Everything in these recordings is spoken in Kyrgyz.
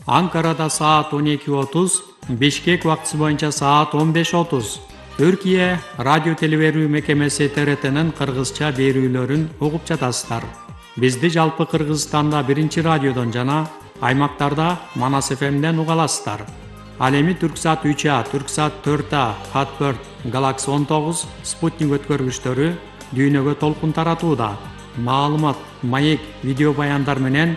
Анкарада саат 12:30, Бишкек убактысы боюнча саат 15:30. Түркия радио телеберүү мекемеси ТРТнын кыргызча берүүлөрүн угуп жатасыздар. Бизди жалпы Кыргызстанда биринчи радиодон жана аймактарда Манас ФМден уга аласыздар. Ал эми Түрксат 3А, Түрксат 4А, Хатбird, Galaxy 19, Спутник өткөргүчтөрү дүйнөгө толкун таратууда. Маалымат, маек, видео баяндар менен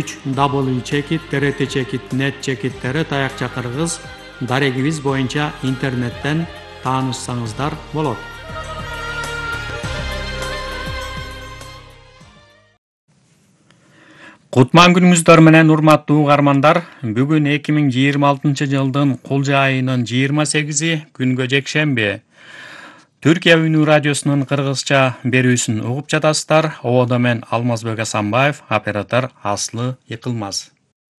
3w.trt.net таякча кыргыз дарегибиз боюнча интернеттен таанышсаңыздар болот. Кутман күнүңүздөр менен урматтуу угармандар. Бүгүн 2026 жылдын кулжа айынын 28 күнгө жекшемби. Түркия Үнүү радиосунун кыргызча берүүсүн угуп жатасыздар. Ободо мен Алмазбек Асанбаев, оператор Аслы Якылмаз.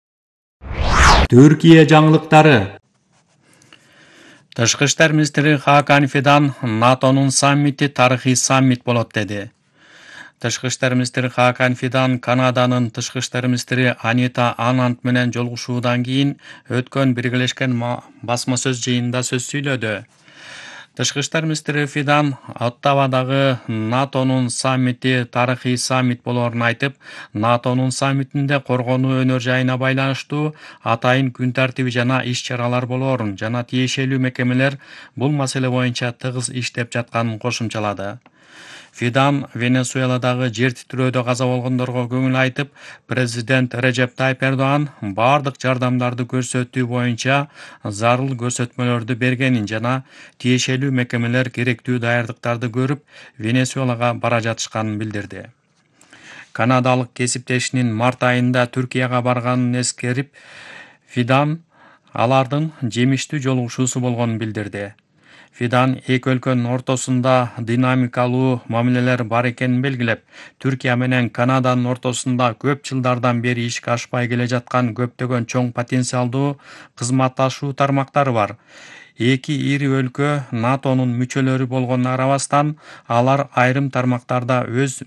Түркия жаңылыктары. Тышкы иштер министри Хакан Фидан НАТОнун саммити тарыхый саммит болот деди. Тышкы иштер министри Хакан Фидан Канаданын тышкы иштер министри Анита Ананд менен жолугушуудан кийин өткөн биргелешкен басма сөз жыйынында сөз сүйлөдү. Тышкы иштер министри Фидан Оттавадагы НАТОнун саммити тарыхый саммит болоорун айтып, НАТОнун саммитинде коргонуу өнөр жайына байланыштуу атайын күн тартиби жана иш-чаралар болоорун жана тиешелүү мекемелер бул маселе боюнча тыгыз иштеп жатканын кошумчалады. Фидан Венесуэладагы жер титирөөдө каза болгондорго көңүл айтып, президент Режеп Тайип Эрдоан бардык жардамдарды көрсөтүү боюнча зарыл көрсөтмөлөрдү бергенин жана тиешелүү мекемелер керектүү даярдыктарды көрүп, Венесуэлага бара жатышканын билдирди. Канадалык кесиптешинин март айында Түркияга барганын эскерип, Фидан алардын жемиштүү жолугушуусу болгонун билдирди. Фидан эки өлкөнүн ортосунда динамикалуу мамилелер бар экенин белгилеп, Түркия менен Канаданын ортосунда көп жылдардан бери ишке ашпай келе жаткан көптөгөн чоң потенциалдуу кызматташуу тармактары бар. Эки ири өлкө НАТОнун мүчөлөрү болгонуна карабастан, алар айрым тармактарда өз